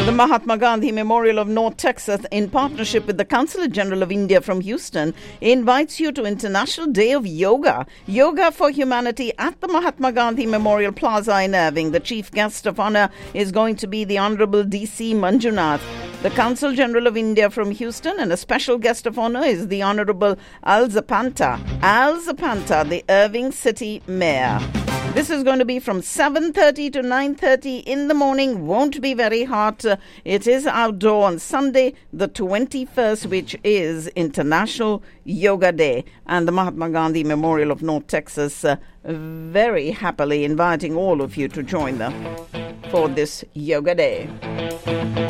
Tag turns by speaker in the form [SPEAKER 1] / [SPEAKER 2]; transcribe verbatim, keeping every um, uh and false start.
[SPEAKER 1] The Mahatma Gandhi Memorial of North Texas, in partnership with the Consulate General of India from Houston, invites you to International Day of Yoga. Yoga for Humanity at the Mahatma Gandhi Memorial Plaza in Irving. The chief guest of honor is going to be the Honorable D C Manjunath, the Consul General of India from Houston, and a special guest of honor is the Honorable Al Zapanta. Al Zapanta, the Irving City Mayor. This is going to be from seven thirty to nine thirty in the morning. Won't be very hot. Uh, it is outdoor on Sunday, the twenty-first, which is International Yoga Day. And the Mahatma Gandhi Memorial of North Texas uh, very happily inviting all of you to join them for this Yoga Day.